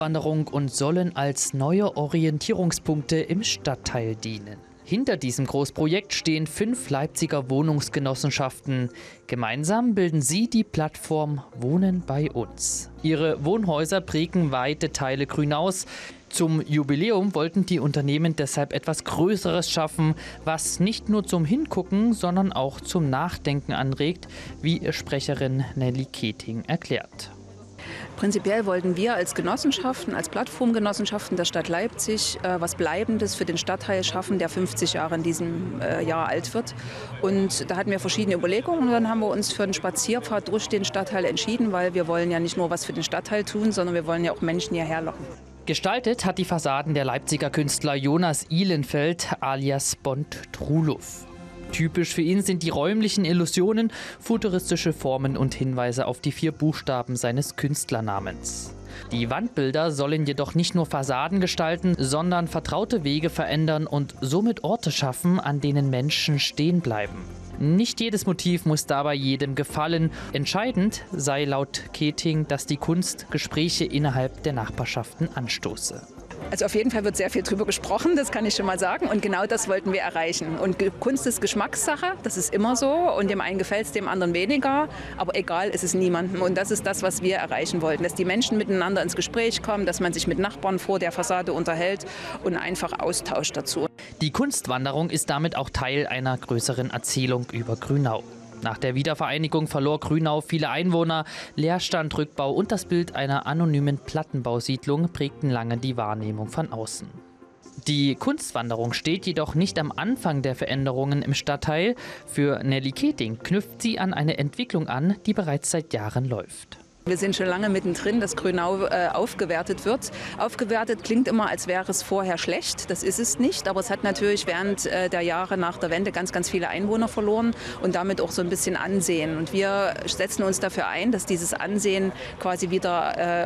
Wanderung und sollen als neue Orientierungspunkte im Stadtteil dienen. Hinter diesem Großprojekt stehen 5 Leipziger Wohnungsgenossenschaften. Gemeinsam bilden sie die Plattform Wohnen bei uns. Ihre Wohnhäuser prägen weite Teile Grünaus. Zum Jubiläum wollten die Unternehmen deshalb etwas Größeres schaffen, was nicht nur zum Hingucken, sondern auch zum Nachdenken anregt, wie Sprecherin Nelly Keting erklärt. Prinzipiell wollten wir als Genossenschaften, als Plattformgenossenschaften der Stadt Leipzig was Bleibendes für den Stadtteil schaffen, der 50 Jahre in diesem Jahr alt wird. Und da hatten wir verschiedene Überlegungen und dann haben wir uns für einen Spazierpfad durch den Stadtteil entschieden, weil wir wollen ja nicht nur was für den Stadtteil tun, sondern wir wollen ja auch Menschen hierher locken. Gestaltet hat die Fassaden der Leipziger Künstler Jonas Ihlenfeld alias Bond Trulow. Typisch für ihn sind die räumlichen Illusionen, futuristische Formen und Hinweise auf die 4 Buchstaben seines Künstlernamens. Die Wandbilder sollen jedoch nicht nur Fassaden gestalten, sondern vertraute Wege verändern und somit Orte schaffen, an denen Menschen stehen bleiben. Nicht jedes Motiv muss dabei jedem gefallen. Entscheidend sei laut Keting, dass die Kunst Gespräche innerhalb der Nachbarschaften anstoße. Also auf jeden Fall wird sehr viel drüber gesprochen, das kann ich schon mal sagen. Und genau das wollten wir erreichen. Und Kunst ist Geschmackssache, das ist immer so. Und dem einen gefällt es, dem anderen weniger. Aber egal ist es niemandem. Und das ist das, was wir erreichen wollten. Dass die Menschen miteinander ins Gespräch kommen, dass man sich mit Nachbarn vor der Fassade unterhält und einfach austauscht dazu. Die Kunstwanderung ist damit auch Teil einer größeren Erzählung über Grünau. Nach der Wiedervereinigung verlor Grünau viele Einwohner. Leerstand, Rückbau und das Bild einer anonymen Plattenbausiedlung prägten lange die Wahrnehmung von außen. Die Kunstwanderung steht jedoch nicht am Anfang der Veränderungen im Stadtteil. Für Nelly Keting knüpft sie an eine Entwicklung an, die bereits seit Jahren läuft. Wir sind schon lange mittendrin, dass Grünau aufgewertet wird. Aufgewertet klingt immer, als wäre es vorher schlecht. Das ist es nicht, aber es hat natürlich während der Jahre nach der Wende ganz, ganz viele Einwohner verloren und damit auch so ein bisschen Ansehen. Und wir setzen uns dafür ein, dass dieses Ansehen quasi wieder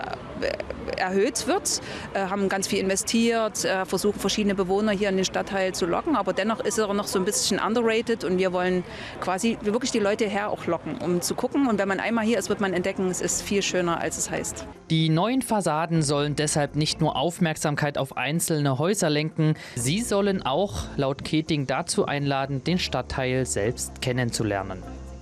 erhöht wird, haben ganz viel investiert, versuchen verschiedene Bewohner hier in den Stadtteil zu locken, aber dennoch ist er noch so ein bisschen underrated und wir wollen quasi wirklich die Leute her auch locken, um zu gucken. Und wenn man einmal hier ist, wird man entdecken, es ist viel schöner, als es heißt. Die neuen Fassaden sollen deshalb nicht nur Aufmerksamkeit auf einzelne Häuser lenken, sie sollen auch laut Keting dazu einladen, den Stadtteil selbst kennenzulernen.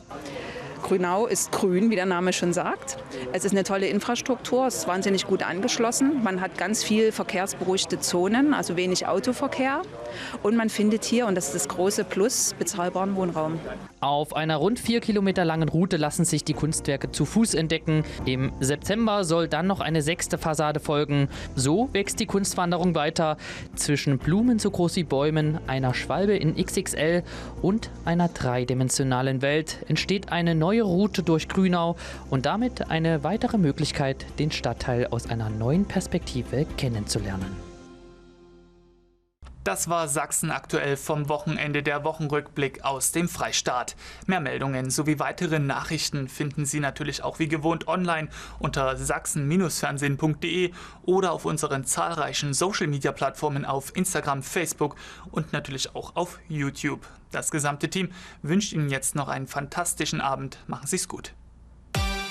Grünau ist grün, wie der Name schon sagt. Es ist eine tolle Infrastruktur, es ist wahnsinnig gut angeschlossen. Man hat ganz viel verkehrsberuhigte Zonen, also wenig Autoverkehr. Und man findet hier, und das ist das große Plus, bezahlbaren Wohnraum. Auf einer rund 4 Kilometer langen Route lassen sich die Kunstwerke zu Fuß entdecken. Im September soll dann noch eine 6. Fassade folgen. So wächst die Kunstwanderung weiter. Zwischen Blumen so groß wie Bäumen, einer Schwalbe in XXL und einer dreidimensionalen Welt entsteht eine neue Route durch Grünau und damit eine weitere Möglichkeit, den Stadtteil aus einer neuen Perspektive kennenzulernen. Das war Sachsen aktuell vom Wochenende, der Wochenrückblick aus dem Freistaat. Mehr Meldungen sowie weitere Nachrichten finden Sie natürlich auch wie gewohnt online unter sachsen-fernsehen.de oder auf unseren zahlreichen Social-Media-Plattformen auf Instagram, Facebook und natürlich auch auf YouTube. Das gesamte Team wünscht Ihnen jetzt noch einen fantastischen Abend. Machen Sie es gut.